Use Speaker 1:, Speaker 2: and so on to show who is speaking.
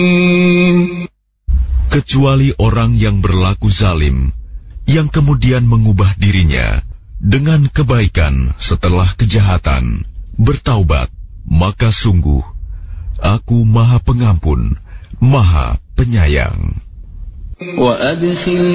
Speaker 1: Kecuali orang yang berlaku zalim, yang kemudian mengubah dirinya dengan kebaikan setelah kejahatan, bertaubat, maka sungguh Aku Maha Pengampun, Maha Penyayang.